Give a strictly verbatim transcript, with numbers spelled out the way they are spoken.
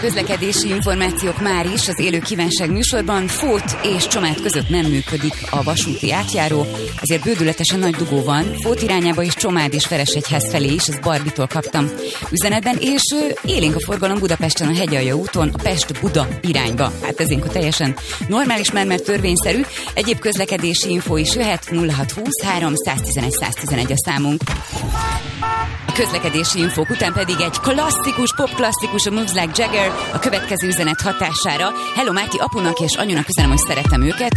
Közlekedési információk már is az élő kívánság műsorban. Fót és Csomád között nem működik a vasúti átjáró, ezért bődületesen nagy dugó van. Fót irányába és Csomád és Veresegyház felé is, ezt Barbitól kaptam üzenetben, és élénk a forgalom Budapesten a Hegyalja úton, a Pest-Buda irányba. Hát ez ilyenkor teljesen normális, már mert törvényszerű. Egyéb közlekedési info is jöhet, nulla hat húsz három száztizenegy száztizenegy a számunk. A közlekedési infók után pedig egy klasszikus, popklasszikus, a Moves Like Jagger a következő üzenet hatására. Hello Máti, apunak és anyunak üzenem, hogy szeretem őket.